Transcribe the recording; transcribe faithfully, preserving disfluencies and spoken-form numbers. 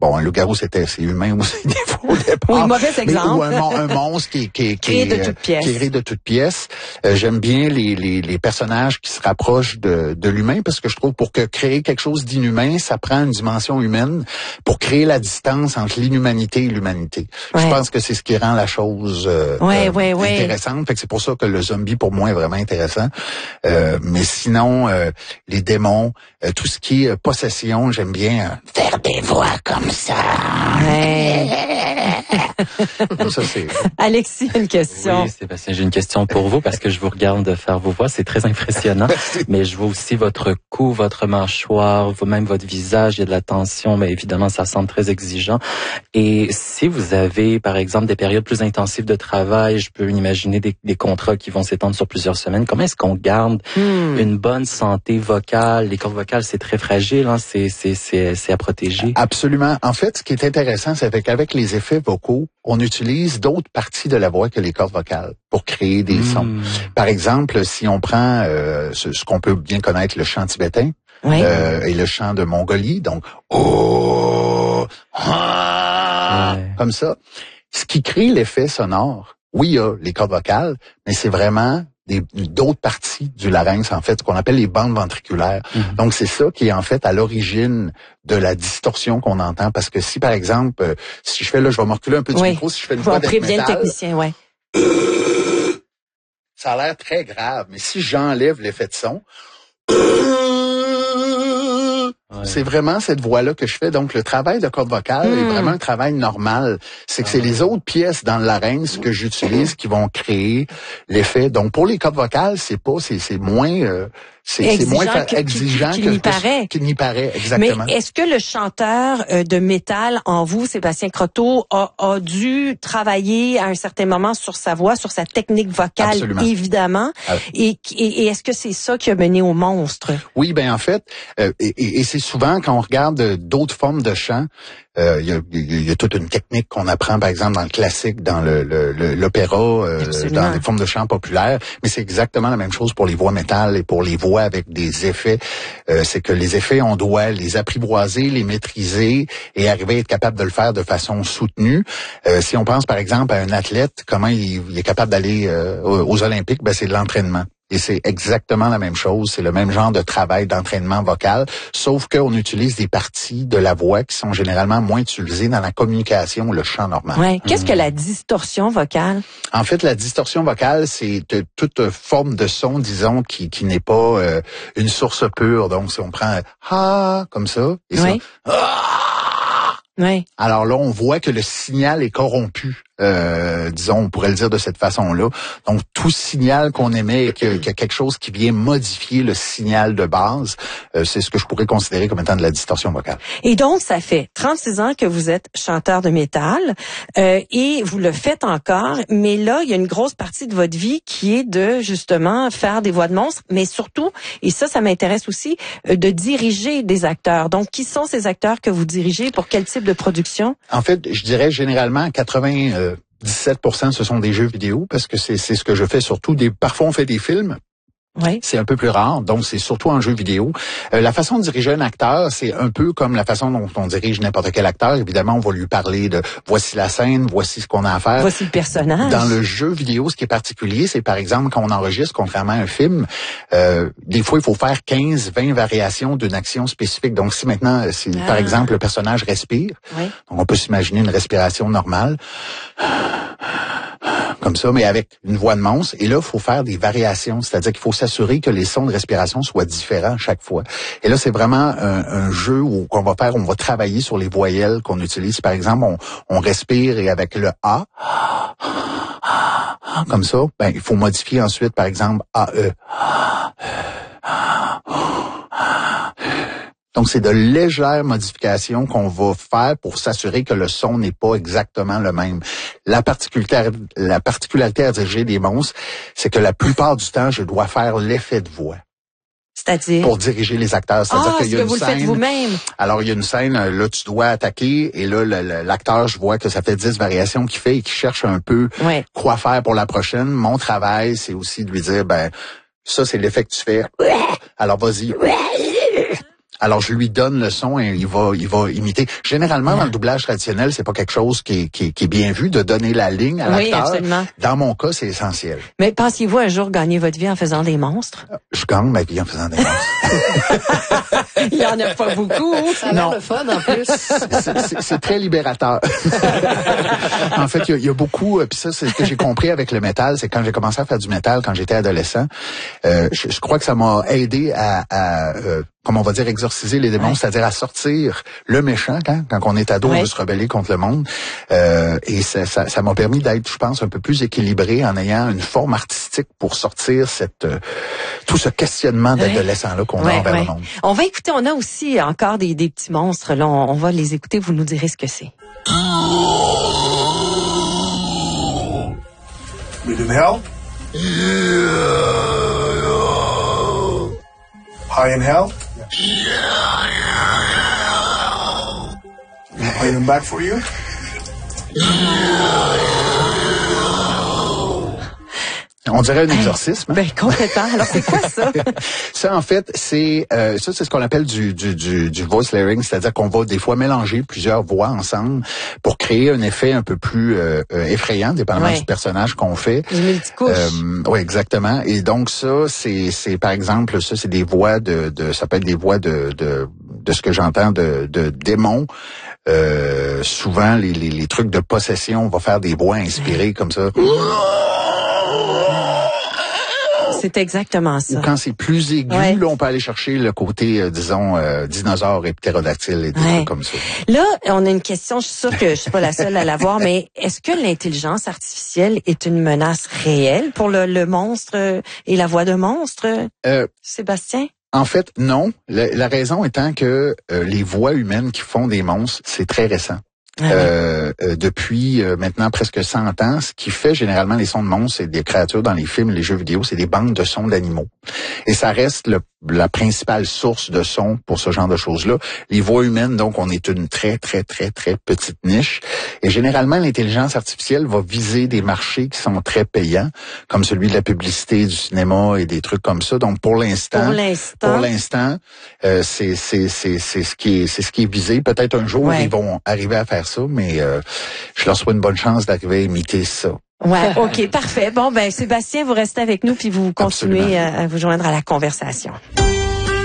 bon, un loup-garou, c'était, c'est humain aussi, des fois, au départ. Oui, mauvais exemple. Mais, ou un, mon, un monstre qui, qui, qui, créé de euh, toutes pièces. Créé de toutes pièces. Euh, j'aime bien les, les, les personnages qui se rapprochent de, de l'humain, parce que je trouve pour que créer quelque chose d'inhumain, ça prend une dimension humaine pour créer la distance entre l'inhumanité et l'humanité. Ouais. Je pense que c'est ce qui rend la chose euh, ouais, euh, ouais, ouais. intéressante. Fait que c'est pour ça que le zombie, pour moi, est vraiment intéressant. Euh, mais sinon, euh, les démons, euh, tout ce qui est possession, j'aime bien euh, faire des voix comme ça. Ouais. ça c'est... Alexis, une question. Oui, Sébastien, j'ai une question pour vous parce que je vous regarde faire vos voix, c'est très impressionnant. Mais je vois aussi votre cou, votre mâchoire, même votre visage, il y a de la tension, mais évidemment, ça semble très exigeant. Et si vous avez, par exemple, des périodes plus intensives de travail, je peux imaginer des, des contrats qui vont s'étendre sur plusieurs semaines, comment est-ce qu'on garde hmm. une bonne santé vocale? Les cordes vocales, c'est très fragile, hein? c'est, c'est, c'est, c'est à protéger. Absolument. En fait, ce qui est intéressant, c'est qu'avec les effets vocaux, on utilise d'autres parties de la voix que les cordes vocales pour créer des mmh. sons. Par exemple, si on prend euh, ce, ce qu'on peut bien connaître, le chant tibétain oui. euh, et le chant de Mongolie, donc oh, ah, ouais. comme ça, ce qui crée l'effet sonore, oui, il y a les cordes vocales, mais c'est vraiment des, d'autres parties du larynx, en fait, ce qu'on appelle les bandes ventriculaires. Mm-hmm. Donc, c'est ça qui est, en fait, à l'origine de la distorsion qu'on entend. Parce que si, par exemple, euh, si je fais, là, je vais me reculer un peu du oui. micro, si je fais une voix death metal... On prévient le technicien, ouais. Ça a l'air très grave, mais si j'enlève l'effet de son... Ouais. C'est vraiment cette voix-là que je fais. Donc, le travail de corde vocale mmh. est vraiment un travail normal. C'est que c'est les autres pièces dans le larynx que j'utilise qui vont créer l'effet. Donc, pour les cordes vocales, c'est pas, c'est, c'est moins, euh, c'est, exigeant c'est moins fa- que, exigeant qu'il que, n'y paraît. Qu'il n'y paraît, exactement. Mais est-ce que le chanteur euh, de métal en vous, Sébastien Croteau, a, a dû travailler à un certain moment sur sa voix, sur sa technique vocale, Absolument. évidemment. Ah. Et, et, et est-ce que c'est ça qui a mené au monstre? Oui, ben en fait, euh, et, et, et c'est souvent quand on regarde d'autres formes de chant, il euh, y, a, y a toute une technique qu'on apprend, par exemple, dans le classique, dans le, le, le l'opéra, euh, dans les formes de chant populaires. Mais c'est exactement la même chose pour les voix métal et pour les voix avec des effets. Euh, c'est que les effets, on doit les apprivoiser, les maîtriser et arriver à être capable de le faire de façon soutenue. Euh, si on pense, par exemple, à un athlète, comment il, il est capable d'aller euh, aux Olympiques, ben c'est de l'entraînement. Et c'est exactement la même chose, c'est le même genre de travail d'entraînement vocal, sauf qu'on utilise des parties de la voix qui sont généralement moins utilisées dans la communication ou le chant normal. Ouais. Qu'est-ce mmh. que la distorsion vocale? En fait, la distorsion vocale, c'est de, toute forme de son, disons, qui, qui n'est pas euh, une source pure. Donc, si on prend « ah » comme ça, et oui. ça, ah, oui. alors là, on voit que le signal est corrompu. Euh, disons, on pourrait le dire de cette façon-là. Donc, tout signal qu'on émet, qu'il y a quelque chose qui vient modifier le signal de base, euh, c'est ce que je pourrais considérer comme étant de la distorsion vocale. Et donc, ça fait trente-six ans que vous êtes chanteur de métal euh, et vous le faites encore, mais là, il y a une grosse partie de votre vie qui est de, justement, faire des voix de monstres, mais surtout, et ça, ça m'intéresse aussi, euh, de diriger des acteurs. Donc, qui sont ces acteurs que vous dirigez? Pour quel type de production? En fait, je dirais généralement quatre-vingts... Euh, dix-sept pour cent ce sont des jeux vidéo parce que c'est c'est ce que je fais surtout. Des parfois on fait des films. Oui. C'est un peu plus rare, donc c'est surtout en jeu vidéo. Euh, la façon de diriger un acteur, c'est un peu comme la façon dont on dirige n'importe quel acteur. Évidemment, on va lui parler de voici la scène, voici ce qu'on a à faire. Voici le personnage. Dans le jeu vidéo, ce qui est particulier, c'est par exemple quand on enregistre, contrairement à un film, euh, des fois il faut faire quinze, vingt variations d'une action spécifique. Donc si maintenant, si ah. par exemple le personnage respire, oui. donc on peut s'imaginer une respiration normale. Comme ça, mais avec une voix de monstre. Et là, il faut faire des variations, c'est-à-dire qu'il faut s'assurer que les sons de respiration soient différents chaque fois. Et là, c'est vraiment un, un jeu où qu'on va faire, on va travailler sur les voyelles qu'on utilise. Par exemple, on, on respire et avec le A, comme ça, ben il faut modifier ensuite, par exemple, A E. Donc, c'est de légères modifications qu'on va faire pour s'assurer que le son n'est pas exactement le même. La particularité, la particularité à diriger des monstres, c'est que la plupart du temps, je dois faire l'effet de voix. C'est-à-dire? Pour diriger les acteurs. C'est-à-dire ah, qu'il y a que une vous scène. Le faites vous-même. Alors, il y a une scène, là, tu dois attaquer, et là, le, le, l'acteur, je vois que ça fait dix variations qu'il fait et qu'il cherche un peu ouais. quoi faire pour la prochaine. Mon travail, c'est aussi de lui dire, ben, ça, c'est l'effet que tu fais. Alors, vas-y. Alors, je lui donne le son et il va, il va imiter. Généralement, ouais. dans le doublage traditionnel, c'est pas quelque chose qui est, qui est, qui est bien vu de donner la ligne à l'acteur. Oui, absolument. Dans mon cas, c'est essentiel. Mais pensiez-vous un jour gagner votre vie en faisant des monstres? Je gagne ma vie en faisant des monstres. Il y en a pas beaucoup. Ça a l'air le fun, en plus. C'est très libérateur. En fait, il y, y a beaucoup, puis ça, c'est ce que j'ai compris avec le métal, c'est quand j'ai commencé à faire du métal, quand j'étais adolescent, euh, je, je crois que ça m'a aidé à, à euh, comme on va dire, exorciser les démons, ouais. c'est-à-dire à sortir le méchant quand, quand on est ado, ouais. on veut se rebeller contre le monde. Euh, et ça, ça, ça m'a permis d'être, je pense, un peu plus équilibré en ayant une forme artistique pour sortir cette euh, tout ce questionnement d'adolescent-là qu'on ouais, a envers ouais. le monde. On va écouter, on a aussi encore des, des petits monstres. Là, on, on va les écouter, vous nous direz ce que c'est. We need help? High in hell? Can I play them back for you? On dirait un exorcisme. Ben complètement. Alors c'est quoi ça? Ça en fait, c'est euh, ça c'est ce qu'on appelle du du du, du voice layering, c'est-à-dire qu'on va des fois mélanger plusieurs voix ensemble pour créer un effet un peu plus euh, effrayant, dépendamment ouais. du personnage qu'on fait. Du multicouche. Euh, oui, exactement. Et donc ça, c'est c'est par exemple ça, c'est des voix de de ça peut être des voix de de de ce que j'entends de de démons. Euh, souvent les, les les trucs de possession, on va faire des voix inspirées ouais. comme ça. C'est exactement ça. Ou quand c'est plus aigu, ouais. là, on peut aller chercher le côté, euh, disons, euh, dinosaure et ptérodactyle et des ouais. trucs comme ça. Là, on a une question, je suis sûre que je suis pas la seule à l'avoir, mais est-ce que l'intelligence artificielle est une menace réelle pour le, le monstre et la voix de monstre, euh, Sébastien? En fait, non. La, la raison étant que euh, les voix humaines qui font des monstres, c'est très récent. Ah oui. euh, euh, depuis euh, maintenant presque cent ans, ce qui fait généralement les sons de monstres, c'est des créatures dans les films, les jeux vidéo, c'est des bandes de sons d'animaux. Et ça reste le, la principale source de son pour ce genre de choses-là. Les voix humaines, donc, on est une très, très, très, très petite niche. Et généralement, l'intelligence artificielle va viser des marchés qui sont très payants, comme celui de la publicité, du cinéma et des trucs comme ça. Donc, pour l'instant, pour l'instant, pour l'instant, euh, c'est, c'est, c'est, c'est ce qui est, c'est ce qui est visé. Peut-être un jour, ouais. ils vont arriver à faire ça, mais euh, je leur souhaite une bonne chance d'arriver à imiter ça. Ouais, ok, parfait. Bon, ben Sébastien, vous restez avec nous puis vous continuez à, à vous joindre à la conversation.